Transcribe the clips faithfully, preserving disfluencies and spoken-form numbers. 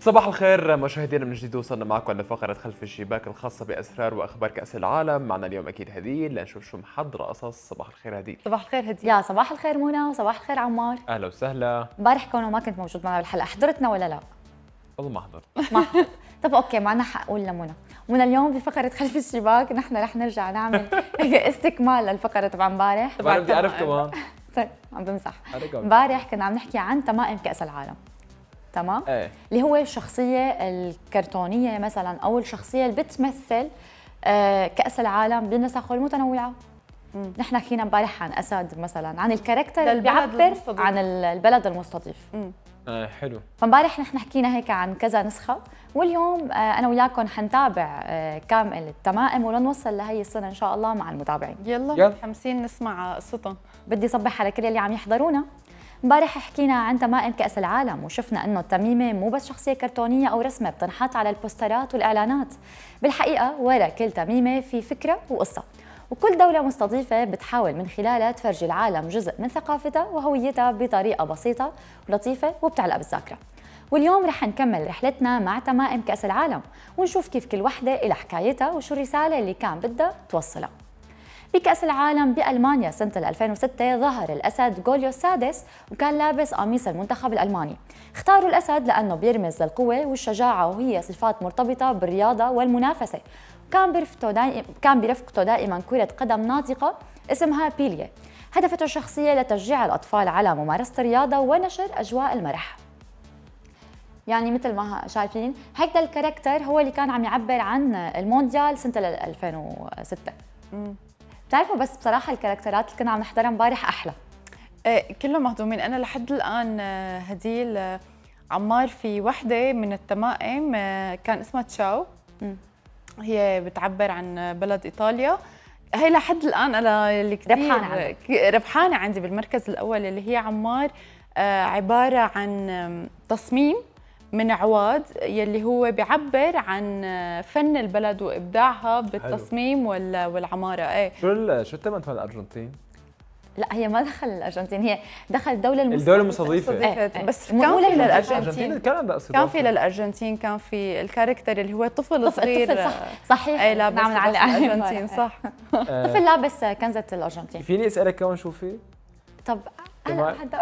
صباح الخير مشاهدينا، من جديد وصلنا معكم لفقرة خلف الشباك الخاصة بأسرار وأخبار كأس العالم. معنا اليوم أكيد هديل لنشوف شو محضرة قصص. صباح الخير هديل. صباح الخير هديل. يا صباح الخير منى وصباح الخير عمار. أهلا وسهلا. امبارح كونه ما كنت موجود معنا بالحلقة، حضرتنا ولا لا؟ والله ما حضرت. ما حضرت. طب اوكي، معنا حق اقول لمنى. منى اليوم بفقرة خلف الشباك نحن رح نرجع نعمل استكمال للفقرة تبع امبارح. طبعا بدي أعرف كمان. طيب عم بمزح. امبارح كنا عم نحكي عن تمائم كأس العالم. تمام؟ ايه اللي هو الشخصية الكرتونية مثلا أو الشخصية اللي بتمثل آه كأس العالم بالنسخ المتنوعة. نحن حكينا امبارح عن أسد مثلا، عن الكاركتر اللي بيعبر عن البلد المستضيف. ايه حلو. فامبارح نحن حكينا هيك عن كذا نسخة، واليوم آه أنا وياكم حنتابع آه كامل التمائم ولنوصل لهي السنة إن شاء الله مع المتابعين. يلا متحمسين نسمع قصتهم. بدي صبح على كل اللي عم يحضرونا. امبارح حكينا عن تمائم كأس العالم وشفنا انه التميمة مو بس شخصية كرتونية او رسمة بتنحط على البوسترات والاعلانات، بالحقيقة ورا كل تميمة في فكرة وقصة، وكل دولة مستضيفة بتحاول من خلالها تفرجي العالم جزء من ثقافتها وهويتها بطريقة بسيطة ولطيفة وبتعلق بالذاكرة. واليوم رح نكمل رحلتنا مع تمائم كأس العالم ونشوف كيف كل وحدة إلى حكايتها وشو الرسالة اللي كان بدها توصلها. بكأس العالم بألمانيا سنة ألفين وستة ظهر الأسد جوليو السادس وكان لابس قميص المنتخب الألماني. اختاروا الأسد لأنه بيرمز للقوة والشجاعة، وهي صفات مرتبطة بالرياضة والمنافسة. كان برفقته دائما كان برفقته دائما كرة قدم ناطقة اسمها بيليه، هدفته الشخصية لتشجيع الأطفال على ممارسة الرياضة ونشر أجواء المرح. يعني مثل ما شايفين هيدا الكاركتر هو اللي كان عم يعبر عن المونديال سنة ألفين وستة. بتعرفوا بس بصراحة الكاركترات اللي كنا عم نحضرها امبارح أحلى. ايه كلهم مهضومين. أنا لحد الآن هديل عمار في وحدة من التمائم كان اسمها تشاو، هي بتعبر عن بلد إيطاليا. هي لحد الآن أنا اللي كثير ربحانة ربحانة عندي بالمركز الأول، اللي هي عمار عبارة عن تصميم من عواد يلي هو بيعبر عن فن البلد وابداعها بالتصميم والعماره. ايه شو شو التمن تبع الارجنتين؟ لا هي ما دخل الارجنتين، هي دخل الدوله المستضيفه. الدوله المستضيفه. ايه ايه. بس كان في للارجنتين، كان عندها كان في للارجنتين كان في الكاركتر اللي هو طفل صغير. طفل صح صحيح. ايه لابس نعم على الارجنتين صح. طفل لابس كنزه الارجنتين. فيني اسالك كمان شو في؟ طب أنا حدا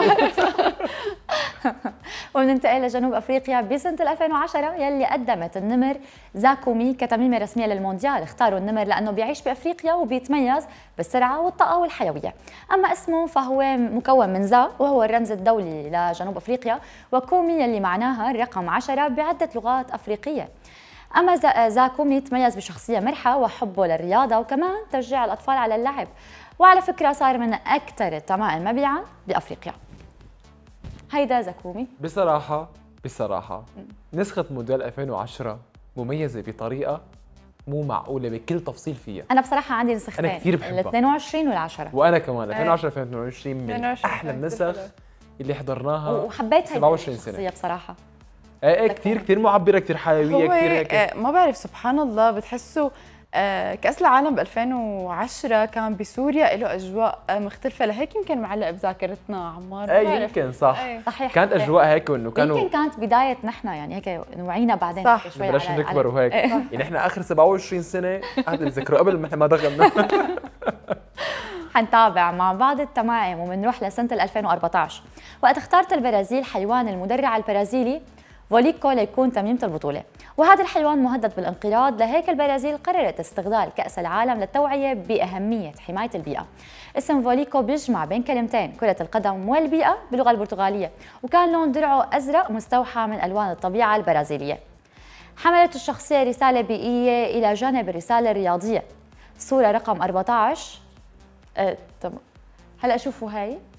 وبننتقل لجنوب افريقيا بسنه ألفين وعشرة يلي قدمت النمر زاكومي كتميمه رسميه للمونديال. اختاروا النمر لانه بيعيش بافريقيا وبيتميز بالسرعه والطاقه والحيويه. اما اسمه فهو مكون من زا وهو الرمز الدولي لجنوب افريقيا، وكومي يلي معناها الرقم عشرة بعده لغات افريقيه. اما زاكومي يتميز بشخصيه مرحه وحبه للرياضه وكمان تشجيع الاطفال على اللعب، وعلى فكرة صار من أكثر التمائم مبيعاً بأفريقيا. هيدا زاكومي. بصراحة بصراحة نسخة موديل ألفين وعشرة مميزة بطريقة مو معقولة بكل تفصيل فيها. أنا بصراحة عندي نسختين، أنا كثير بحبها، ال اثنين وعشرين والعشرة. وأنا كمان ألفين وعشرة ألفين واثنين وعشرين من أحلى النسخ اللي حضرناها، وحبيت سبعة وعشرين سنة بصراحة. ايه ايه كثير كثير معبرة، كثير حيوية، كثير هيك. آه ما بعرف سبحان الله بتحسوا آه كأس العالم ب ألفين وعشرة كان بسوريا له أجواء مختلفة، لهيك يمكن معلق بذاكرتنا عمار. ايه يمكن صح. أيه. صحيح. كانت أجواء هيك وإنه كانوا يمكن كانت بداية نحن يعني هيك وعينا بعدين صح شوي بلشنا نكبر وهيك. يعني احنا آخر سبعة وعشرين سنة هذا الذكرى قبل ما احنا ما دخلنا. حنتابع مع بعض التمائم ومنروح لسنة ألفين وأربعة عشر وقت اختارت البرازيل حيوان المدرع البرازيلي فوليكو ليكون تميمة البطولة، وهذا الحيوان مهدد بالانقراض، لهيك البرازيل قررت استغلال كأس العالم للتوعية بأهمية حماية البيئة. اسم فوليكو بيجمع بين كلمتين كرة القدم والبيئة باللغة البرتغالية، وكان لون درعه أزرق مستوحى من ألوان الطبيعة البرازيلية. حملت الشخصية رسالة بيئية إلى جانب الرسالة الرياضية. صورة رقم أربعة عشر. أه، طب هلا شوفوا هاي